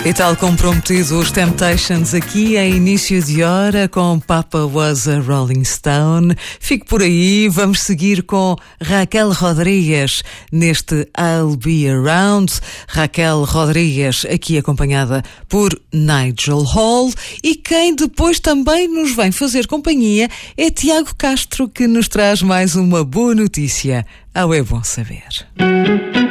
E tal como prometido, os Temptations aqui em início de hora com Papa Was a Rolling Stone. Fique por aí, vamos seguir com Raquel Rodrigues neste I'll Be Around. Raquel Rodrigues aqui acompanhada por Nigel Hall, e quem depois também nos vem fazer companhia é Tiago Castro, que nos traz mais uma boa notícia ao É Bom Saber.